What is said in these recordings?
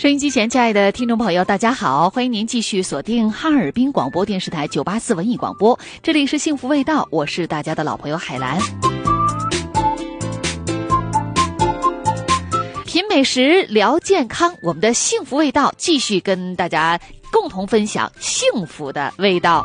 收音机前亲爱的听众朋友大家好，欢迎您继续锁定哈尔滨广播电视台984文艺广播，这里是幸福味道，我是大家的老朋友海兰。品美食聊健康，我们的幸福味道继续跟大家共同分享幸福的味道。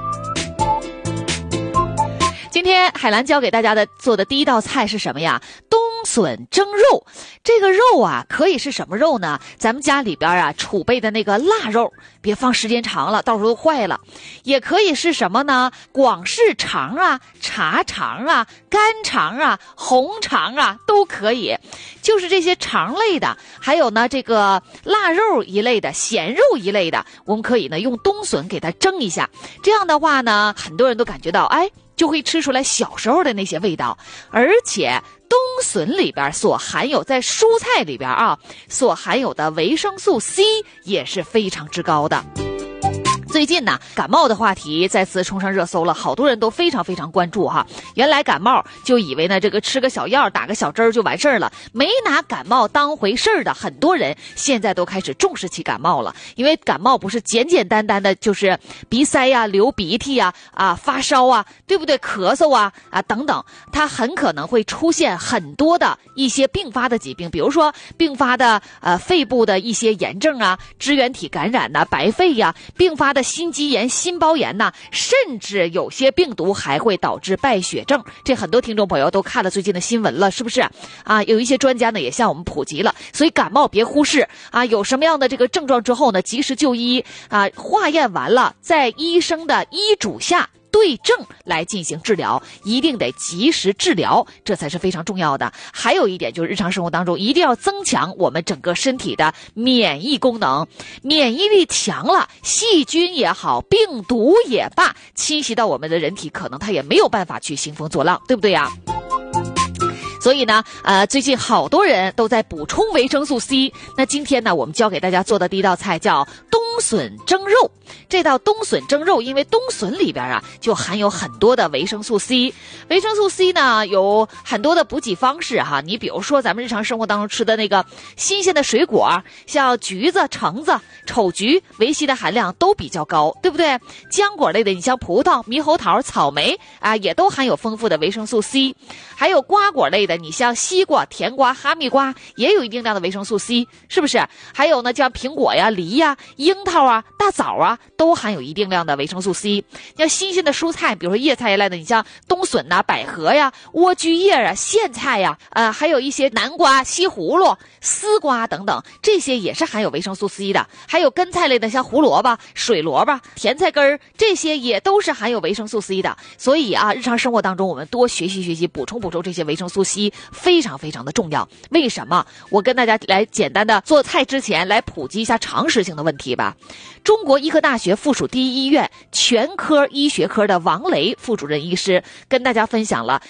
今天海兰教给大家做的第一道菜是什么呀？冬笋蒸肉。这个肉啊，可以是什么肉呢？咱们家里边啊储备的那个腊肉，别放时间长了，到时候坏了。也可以是什么呢？广式肠啊、茶肠啊、干肠啊、红肠啊都可以。就是这些肠类的，还有呢这个腊肉一类的、咸肉一类的，我们可以呢用冬笋给它蒸一下。这样的话呢，很多人都感觉到就会吃出来小时候的那些味道，而且冬笋里边所含有在蔬菜里边所含有的维生素 C 也是非常之高的。最近呢，感冒的话题再次冲上热搜了，好多人都非常非常关注哈。原来感冒就以为呢这个吃个小药打个小针就完事儿了，没拿感冒当回事儿的很多人现在都开始重视起感冒了。因为感冒不是简简单单的就是鼻塞呀、流鼻涕呀、发烧啊，对不对？咳嗽啊等等，它很可能会出现很多的一些并发的疾病，比如说并发的肺部的一些炎症啊、支原体感染呐、白肺呀，并发的心肌炎、心包炎呐，甚至有些病毒还会导致败血症。这很多听众朋友都看了最近的新闻了，是不是有一些专家呢也向我们普及了，所以感冒别忽视有什么样的这个症状之后呢，及时就医化验完了，在医生的医嘱下对症来进行治疗，一定得及时治疗，这才是非常重要的。还有一点就是日常生活当中一定要增强我们整个身体的免疫功能，免疫力强了，细菌也好，病毒也罢，侵袭到我们的人体，可能它也没有办法去兴风作浪，对不对呀？所以呢，最近好多人都在补充维生素 C。那今天呢，我们教给大家做的第一道菜叫冬笋蒸肉。这道冬笋蒸肉，因为冬笋里边就含有很多的维生素 C。维生素 C 呢有很多的补给方式哈。你比如说咱们日常生活当中吃的那个新鲜的水果，像橘子、橙子、丑橘，维 C 的含量都比较高，对不对？浆果类的，你像葡萄、猕猴桃、草莓也都含有丰富的维生素 C。还有瓜果类的，你像西瓜、甜瓜、哈密瓜也有一定量的维生素 C， 是不是？还有呢，像苹果呀、梨呀、樱桃大枣都含有一定量的维生素 C。像新鲜的蔬菜，比如说叶菜一类的，你像冬笋百合呀、莴苣叶苋菜呀，还有一些南瓜、西葫芦、丝瓜等等，这些也是含有维生素 C 的。还有根菜类的，像胡萝卜、水萝卜、甜菜根这些也都是含有维生素 C 的。所以日常生活当中我们多学习，补充这些维生素 C， 非常非常的重要。为什么？我跟大家来简单的做菜之前来普及一下常识性的问题吧。中国医科大学附属第一医院全科医学科的王雷副主任医师跟大家分享了